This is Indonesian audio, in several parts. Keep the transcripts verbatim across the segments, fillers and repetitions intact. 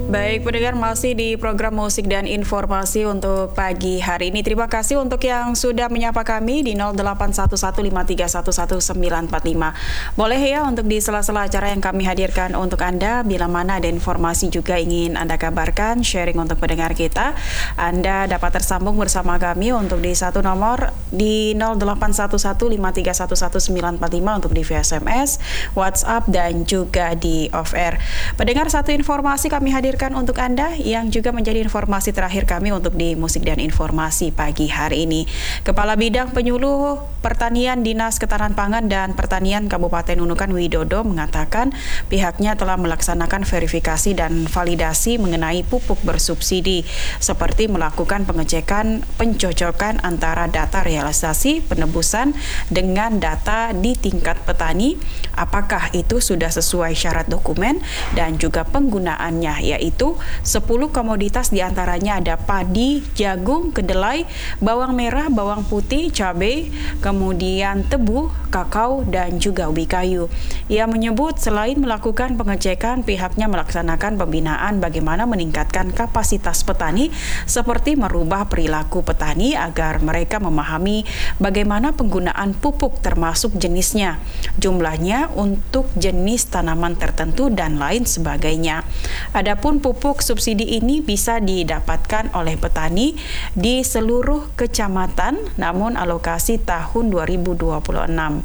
Baik, pendengar masih di program musik dan informasi untuk pagi hari ini. Terima kasih untuk yang sudah menyapa kami di nol delapan satu satu lima tiga satu satu sembilan empat lima. Boleh ya untuk di sela-sela acara yang kami hadirkan untuk Anda, bila mana ada informasi juga ingin Anda kabarkan, sharing untuk pendengar kita, Anda dapat tersambung bersama kami untuk di satu nomor di nol delapan satu satu lima tiga satu satu sembilan empat lima untuk di via S M S, WhatsApp, dan juga di off-air. Pendengar, satu informasi kami hadirkan untuk Anda yang juga menjadi informasi terakhir kami untuk di musik dan informasi pagi hari ini. Kepala Bidang Penyuluh Pertanian Dinas Ketahanan Pangan dan Pertanian Kabupaten Nunukan Widodo mengatakan pihaknya telah melaksanakan verifikasi dan validasi mengenai pupuk bersubsidi, seperti melakukan pengecekan pencocokan antara data realisasi penebusan dengan data di tingkat petani, apakah itu sudah sesuai syarat dokumen dan juga penggunaannya, yaitu sepuluh komoditas diantaranya ada padi, jagung, kedelai, bawang merah, bawang putih, cabai, kemudian tebu, kakao, dan juga ubi kayu. Ia menyebut selain melakukan pengecekan, pihaknya melaksanakan pembinaan bagaimana meningkatkan kapasitas petani, seperti merubah perilaku petani agar mereka memahami bagaimana penggunaan pupuk termasuk jenisnya, jumlahnya untuk jenis tanaman tertentu, dan lain sebagainya. Adapun pupuk subsidi ini bisa didapatkan oleh petani di seluruh kecamatan, namun alokasi tahun dua ribu dua puluh enam.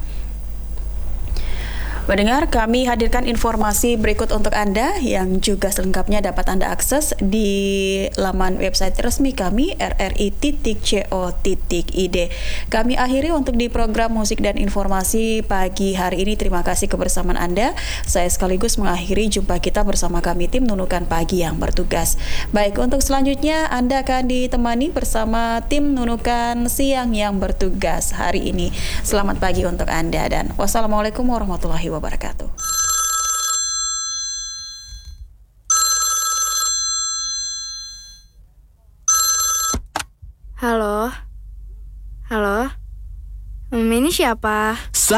Mendengar, kami hadirkan informasi berikut untuk Anda yang juga selengkapnya dapat Anda akses di laman website resmi kami r r i titik co titik i d. Kami akhiri untuk di program musik dan informasi pagi hari ini. Terima kasih kebersamaan Anda. Saya sekaligus mengakhiri jumpa kita bersama kami tim Nunukan Pagi yang bertugas. Baik, untuk selanjutnya Anda akan ditemani bersama tim Nunukan Siang yang bertugas hari ini. Selamat pagi untuk Anda dan wassalamualaikum warahmatullahi wabarakatuh. Halo, halo, hmm, ini siapa?